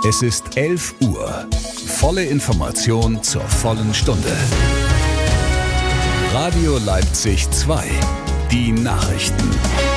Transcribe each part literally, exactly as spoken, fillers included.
Es ist elf Uhr. Volle Information zur vollen Stunde. Radio Leipzig zwei. Die Nachrichten.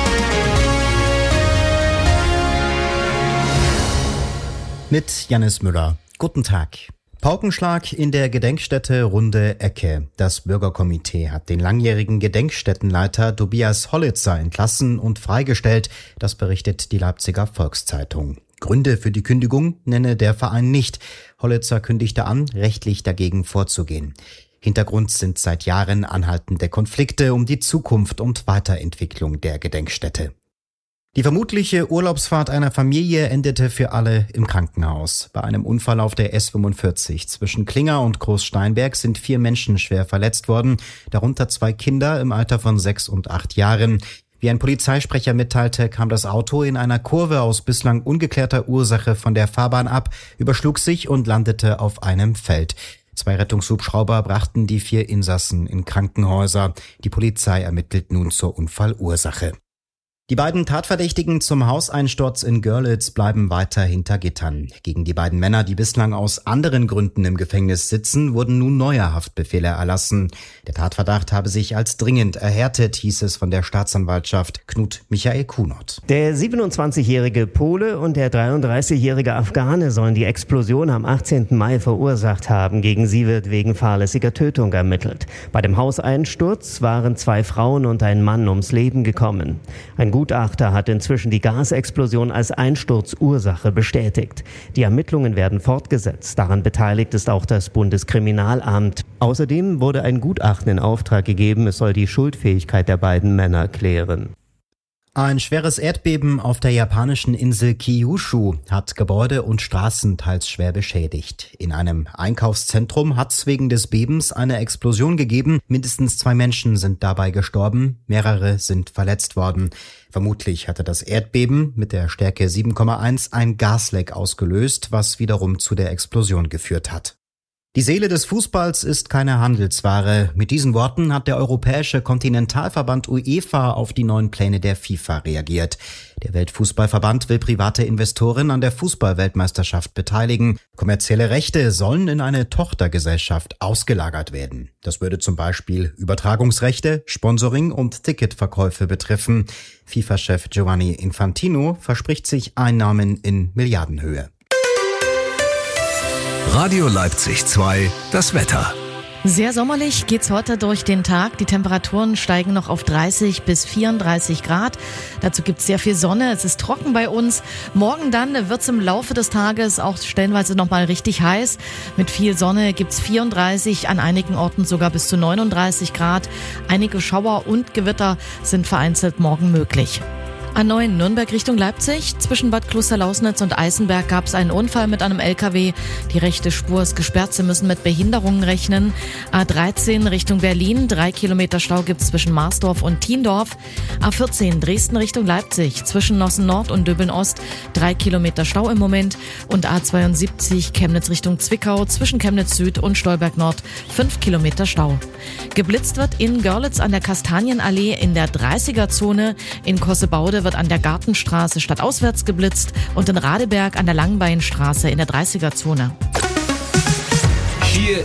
Mit Jannis Müller. Guten Tag. Paukenschlag in der Gedenkstätte Runde Ecke. Das Bürgerkomitee hat den langjährigen Gedenkstättenleiter Tobias Hollitzer entlassen und freigestellt. Das berichtet die Leipziger Volkszeitung. Gründe für die Kündigung nenne der Verein nicht. Hollitzer kündigte an, rechtlich dagegen vorzugehen. Hintergrund sind seit Jahren anhaltende Konflikte um die Zukunft und Weiterentwicklung der Gedenkstätte. Die vermutliche Urlaubsfahrt einer Familie endete für alle im Krankenhaus. Bei einem Unfall auf der S fünfundvierzig zwischen Klinger und Großsteinberg sind vier Menschen schwer verletzt worden, darunter zwei Kinder im Alter von sechs und acht Jahren. Wie ein Polizeisprecher mitteilte, kam das Auto in einer Kurve aus bislang ungeklärter Ursache von der Fahrbahn ab, überschlug sich und landete auf einem Feld. Zwei Rettungshubschrauber brachten die vier Insassen in Krankenhäuser. Die Polizei ermittelt nun zur Unfallursache. Die beiden Tatverdächtigen zum Hauseinsturz in Görlitz bleiben weiter hinter Gittern. Gegen die beiden Männer, die bislang aus anderen Gründen im Gefängnis sitzen, wurden nun neue Haftbefehle erlassen. Der Tatverdacht habe sich als dringend erhärtet, hieß es von der Staatsanwaltschaft. Knut Michael Kunert. Der siebenundzwanzigjährige Pole und der dreiunddreißigjährige Afghane sollen die Explosion am achtzehnten Mai verursacht haben. Gegen sie wird wegen fahrlässiger Tötung ermittelt. Bei dem Hauseinsturz waren zwei Frauen und ein Mann ums Leben gekommen. Ein Gutachter hat inzwischen die Gasexplosion als Einsturzursache bestätigt. Die Ermittlungen werden fortgesetzt. Daran beteiligt ist auch das Bundeskriminalamt. Außerdem wurde ein Gutachten in Auftrag gegeben. Es soll die Schuldfähigkeit der beiden Männer klären. Ein schweres Erdbeben auf der japanischen Insel Kyushu hat Gebäude und Straßen teils schwer beschädigt. In einem Einkaufszentrum hat es wegen des Bebens eine Explosion gegeben. Mindestens zwei Menschen sind dabei gestorben, mehrere sind verletzt worden. Vermutlich hatte das Erdbeben mit der Stärke sieben Komma eins ein Gasleck ausgelöst, was wiederum zu der Explosion geführt hat. Die Seele des Fußballs ist keine Handelsware. Mit diesen Worten hat der Europäische Kontinentalverband UEFA auf die neuen Pläne der FIFA reagiert. Der Weltfußballverband will private Investoren an der Fußballweltmeisterschaft beteiligen. Kommerzielle Rechte sollen in eine Tochtergesellschaft ausgelagert werden. Das würde zum Beispiel Übertragungsrechte, Sponsoring und Ticketverkäufe betreffen. FIFA-Chef Giovanni Infantino verspricht sich Einnahmen in Milliardenhöhe. Radio Leipzig zwei, das Wetter. Sehr sommerlich geht's heute durch den Tag. Die Temperaturen steigen noch auf dreißig bis vierunddreißig Grad. Dazu gibt's sehr viel Sonne. Es ist trocken bei uns. Morgen dann wird's im Laufe des Tages auch stellenweise nochmal richtig heiß. Mit viel Sonne gibt's vierunddreißig, an einigen Orten sogar bis zu neununddreißig Grad. Einige Schauer und Gewitter sind vereinzelt morgen möglich. A neun Nürnberg Richtung Leipzig. Zwischen Bad Klosterlausnitz und Eisenberg gab es einen Unfall mit einem L K W. Die rechte Spur ist gesperrt. Sie müssen mit Behinderungen rechnen. A dreizehn Richtung Berlin. Drei Kilometer Stau gibt es zwischen Marsdorf und Thiendorf. A vierzehn Dresden Richtung Leipzig. Zwischen Nossen Nord und Döbeln Ost. Drei Kilometer Stau im Moment. Und A zweiundsiebzig Chemnitz Richtung Zwickau. Zwischen Chemnitz Süd und Stolberg Nord. Fünf Kilometer Stau. Geblitzt wird in Görlitz an der Kastanienallee in der dreißiger-Zone. In Kossebaude wird an der Gartenstraße stadtauswärts geblitzt und in Radeberg an der Langbeinstraße in der dreißiger-Zone. Hier